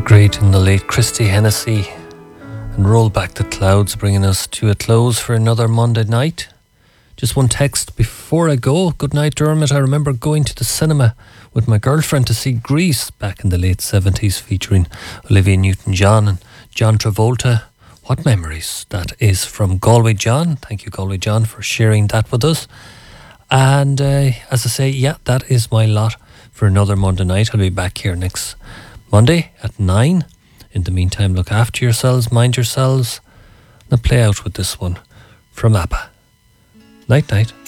Great in the late Christy Hennessy and Roll Back the Clouds, bringing us to a close for another Monday night. Just one text before I go. Good night, Dermot. I remember going to the cinema with my girlfriend to see Grease back in the late 70s, featuring Olivia Newton-John and John Travolta. What memories that is, from Galway John. Thank you, Galway John, for sharing that with us. And as I say, yeah, that is my lot for another Monday night. I'll be back here next Monday at 9. In the meantime, look after yourselves, mind yourselves, and play out with this one from ABBA. Night, night.